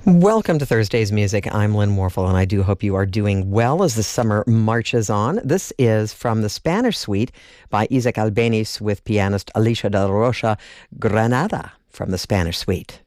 Welcome to Thursday's Music. I'm Lynn Warfel, and I do hope you are doing well as the summer marches on. This is from the Spanish Suite by Isaac Albeniz with pianist Alicia Del Rocha, Granada from the Spanish Suite.